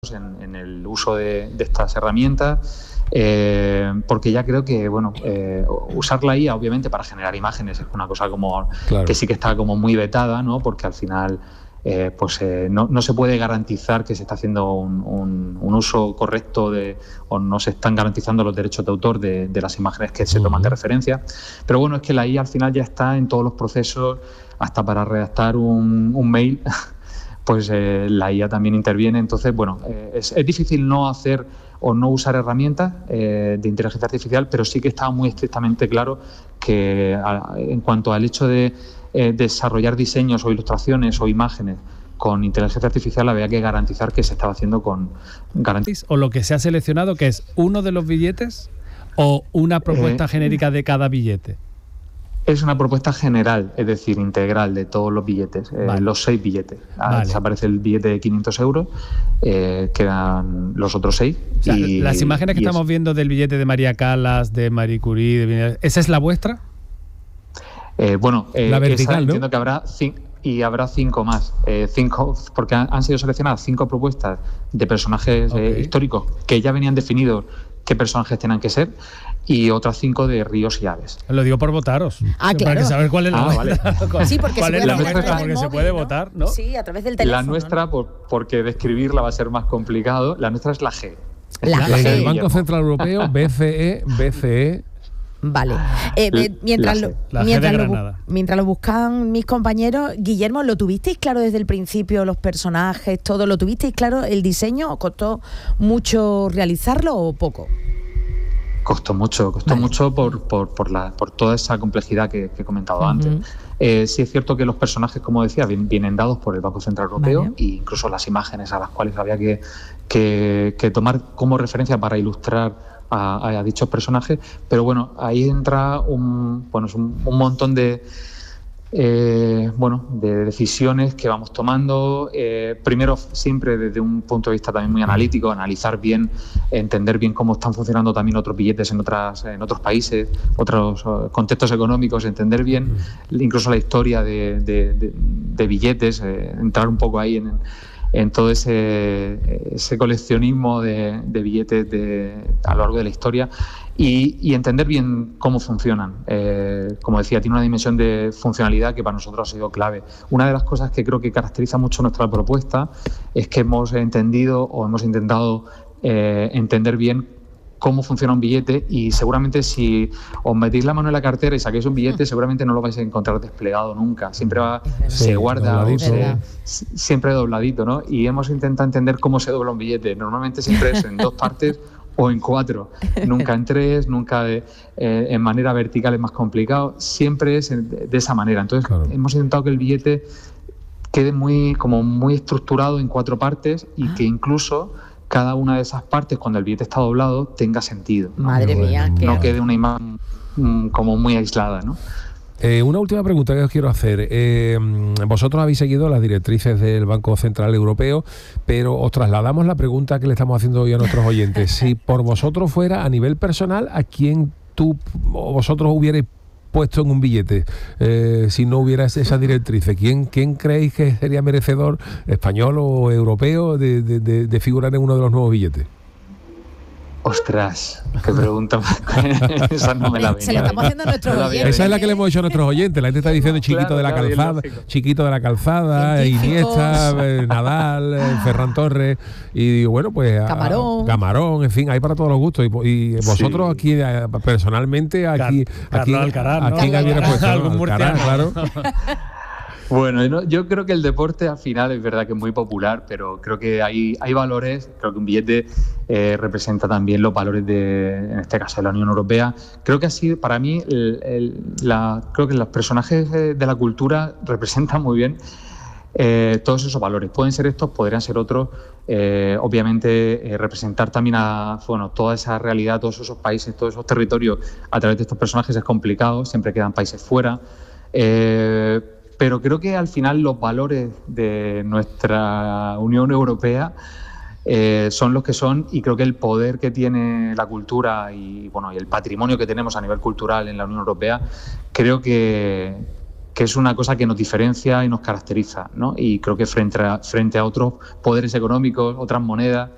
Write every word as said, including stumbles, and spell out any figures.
En, en el uso de, de estas herramientas, eh, porque ya creo que, bueno, eh, usar la I A obviamente para generar imágenes es una cosa como claro. que sí que está como muy vetada, ¿no? Porque al final eh, pues eh, no, no se puede garantizar que se está haciendo un, un, un uso correcto de, o no se están garantizando los derechos de autor de, de las imágenes que se uh-huh. toman de referencia. Pero bueno, es que la I A al final ya está en todos los procesos, hasta para redactar un, un mail. Pues eh, la I A también interviene. Entonces, bueno, eh, es, es difícil no hacer o no usar herramientas eh, de inteligencia artificial, pero sí que está muy estrictamente claro que a, en cuanto al hecho de eh, desarrollar diseños o ilustraciones o imágenes con inteligencia artificial había que garantizar que se estaba haciendo con garantías. O lo que se ha seleccionado, que es uno de los billetes o una propuesta eh, genérica de cada billete. Es una propuesta general, es decir, integral de todos los billetes, eh, vale. los seis billetes. Vale. Desaparece el billete de quinientos euros, eh, quedan los otros seis. O sea, y, las imágenes que y estamos es... viendo del billete de María Callas, de Marie Curie, de... ¿esa es la vuestra? Eh, bueno, eh, la vertical, esa, ¿no? Entiendo que habrá cinco, y habrá cinco más, eh, cinco, porque han, han sido seleccionadas cinco propuestas de personajes okay. eh, históricos que ya venían definidos qué personajes tenían que ser, y otras cinco de ríos y aves. Lo digo por votaros. Ah, claro. Para saber cuál es la ah, vuestra. Vale. Sí, porque ¿Cuál se es la puede, vuestra? Porque móvil, se puede ¿no? votar, ¿no? Sí, a través del teléfono. La nuestra, ¿no? por, porque describirla va a ser más complicado, la nuestra es la G. La, la G. G. El Banco Central Europeo, B C E, B C E. Vale. Eh, eh, mientras, lo, mientras, lo, mientras lo buscan mis compañeros, Guillermo, ¿lo tuvisteis claro desde el principio, los personajes, todo? ¿Lo tuvisteis claro el diseño? ¿Os costó mucho realizarlo o poco? Costó mucho, costó vale. mucho por, por, por, la, por toda esa complejidad que, que he comentado uh-huh. antes. Eh, sí es cierto que los personajes, como decía, vienen, vienen dados por el Banco Central Europeo vale. e incluso las imágenes a las cuales había que, que, que tomar como referencia para ilustrar A, a dichos personajes, pero bueno, ahí entra un, bueno, un, un montón de eh, bueno, de decisiones que vamos tomando, eh, primero siempre desde un punto de vista también muy analítico, analizar bien, entender bien cómo están funcionando también otros billetes en otras en otros países, otros uh, contextos económicos, entender bien incluso la historia de, de, de, de billetes, eh, entrar un poco ahí en en todo ese, ese coleccionismo de, de billetes de, a lo largo de la historia y, y entender bien cómo funcionan. Eh, como decía, tiene una dimensión de funcionalidad que para nosotros ha sido clave. Una de las cosas que creo que caracteriza mucho nuestra propuesta es que hemos entendido o hemos intentado eh, entender bien cómo funciona un billete, y seguramente si os metéis la mano en la cartera y saquéis un billete, seguramente no lo vais a encontrar desplegado nunca. Siempre va, sí, se guarda, o se, siempre dobladito, ¿no? Y hemos intentado entender cómo se dobla un billete. Normalmente siempre es en dos partes o en cuatro. Nunca en tres, nunca de, eh, en manera vertical es más complicado. Siempre es de, de esa manera. Entonces, claro. hemos intentado que el billete quede muy, como muy estructurado en cuatro partes y ah. que incluso cada una de esas partes, cuando el billete está doblado, tenga sentido. ¿no? Madre mía. No quede una imagen mm, como muy aislada, ¿no? Eh, una última pregunta que os quiero hacer. Eh, vosotros habéis seguido las directrices del Banco Central Europeo, pero os trasladamos la pregunta que le estamos haciendo hoy a nuestros oyentes. Si por vosotros fuera, a nivel personal, ¿a quién tú o vosotros hubierais puesto en un billete, eh, si no hubiera esa directriz? ¿Quién, quién creéis que sería merecedor, español o europeo, de, de, de, de figurar en uno de los nuevos billetes? Ostras, qué pregunta. Esa no me la venía. Se la estamos haciendo a nuestros oyentes. Esa es la que le hemos hecho a nuestros oyentes. La gente está diciendo chiquito claro, de la claro, calzada, chiquito de la calzada, Iniesta, eh, Nadal, eh, Ferran Torres y bueno, pues Camarón, a, Camarón, en fin, hay para todos los gustos. Y, y vosotros sí. aquí, eh, personalmente, aquí, Car- aquí, Alcaraz, ¿a ¿no? quién hubiera puesto? Algún Alcaraz, claro. Bueno, no, yo creo que el deporte al final es verdad que es muy popular, pero creo que hay, hay valores, creo que un billete eh, representa también los valores de, en este caso, de la Unión Europea. Creo que así, para mí, el, el, la, creo que los personajes de la cultura representan muy bien eh, todos esos valores. Pueden ser estos, podrían ser otros. Eh, obviamente, eh, representar también a bueno, toda esa realidad, todos esos países, todos esos territorios a través de estos personajes es complicado, siempre quedan países fuera. Eh, Pero creo que al final los valores de nuestra Unión Europea eh, son los que son, y creo que el poder que tiene la cultura y, bueno, y el patrimonio que tenemos a nivel cultural en la Unión Europea, creo que, que es una cosa que nos diferencia y nos caracteriza, ¿no? Y creo que frente a, frente a otros poderes económicos, otras monedas,